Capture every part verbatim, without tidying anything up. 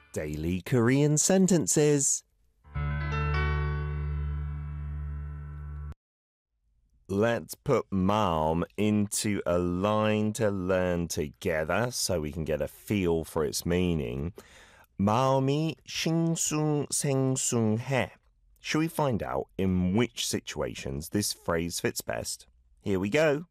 Daily Korean sentences. Let's put maum into a line to learn together so we can get a feel for its meaning. 마음이 싱숭생숭해. Should we find out in which situations this phrase fits best? Here we go.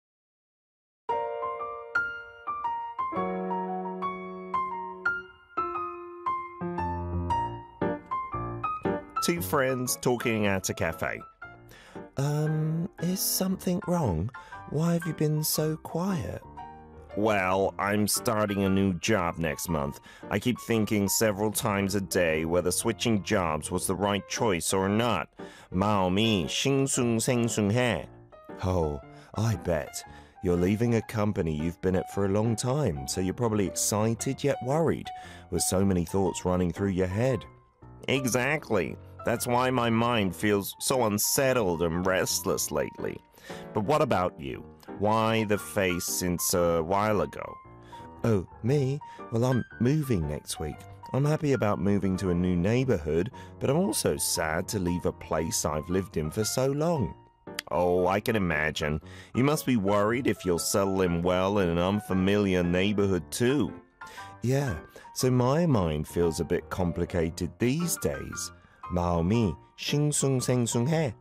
Two friends talking at a cafe. Um, is something wrong? Why have you been so quiet? Well, I'm starting a new job next month. I keep thinking several times a day whether switching jobs was the right choice or not. 마음이 싱숭생숭해. Oh, I bet. You're leaving a company you've been at for a long time, so you're probably excited yet worried, with so many thoughts running through your head. Exactly. That's why my mind feels so unsettled and restless lately. But what about you? Why the face since a while ago? Oh, me? Well, I'm moving next week. I'm happy about moving to a new neighborhood, but I'm also sad to leave a place I've lived in for so long. Oh, I can imagine. You must be worried if you'll settle in well in an unfamiliar neighborhood too. Yeah, so my mind feels a bit complicated these days. 마음이 싱숭생숭해.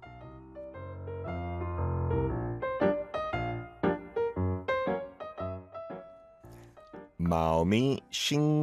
마음이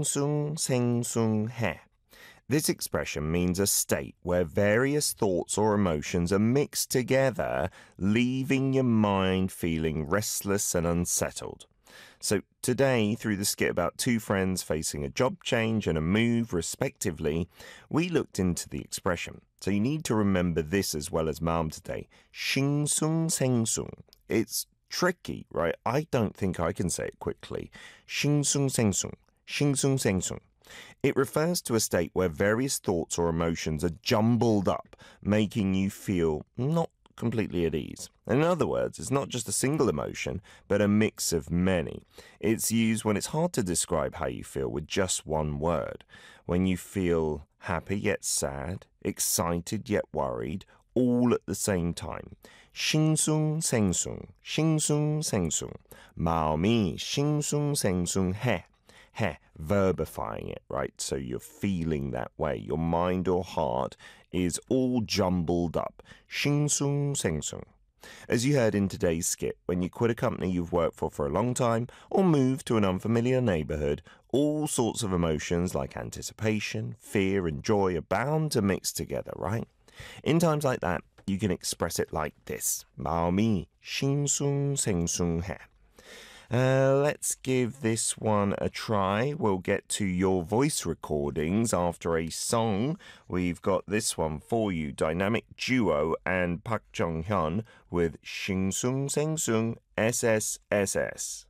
싱숭생숭해. This expression means a state where various thoughts or emotions are mixed together, leaving your mind feeling restless and unsettled. So today, through the skit about two friends facing a job change and a move, respectively, we looked into the expression. So you need to remember this as well as 마음 today. 싱숭생숭. It's tricky, right? I don't think I can say it quickly. 싱숭생숭. 싱숭생숭. It refers to a state where various thoughts or emotions are jumbled up, making you feel not completely at ease. In other words, it's not just a single emotion, but a mix of many. It's used when it's hard to describe how you feel with just one word. When you feel happy yet sad, excited yet worried, all at the same time. 싱숭생숭, 싱숭생숭. 마음이 싱숭생숭해. He, verbifying it, right? So you're feeling that way. Your mind or heart is all jumbled up. 싱숭생숭. As you heard in today's skit, when you quit a company you've worked for for a long time or move to an unfamiliar neighborhood, all sorts of emotions like anticipation, fear, and joy are bound to mix together, right? In times like that, you can express it like this. 마음이 싱숭생숭해. Uh, let's give this one a try. We'll get to your voice recordings after a song. We've got this one for you. Dynamic Duo and Park Jong-hyun with 싱숭생숭 S S S S.